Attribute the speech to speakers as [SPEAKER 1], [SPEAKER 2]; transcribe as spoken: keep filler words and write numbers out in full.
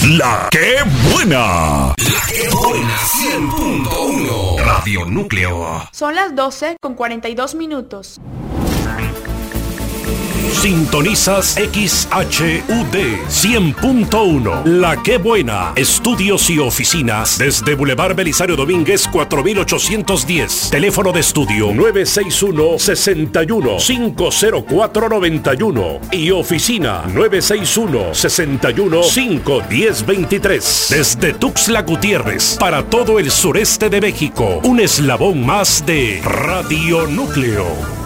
[SPEAKER 1] La que buena.
[SPEAKER 2] La que buena cien punto uno. Radio Núcleo.
[SPEAKER 3] Son las doce con cuarenta y dos minutos.
[SPEAKER 1] Sintonizas X H U D cien punto uno. La que buena. Estudios y oficinas desde Boulevard Belisario Domínguez cuatro mil ochocientos diez. Teléfono de estudio nueve seis uno, seis uno, cinco cero cuatro, nueve uno y oficina nueve seis uno, seis uno, cinco uno cero, dos tres. Desde Tuxtla Gutiérrez para todo el sureste de México. Un eslabón más de Radio Núcleo.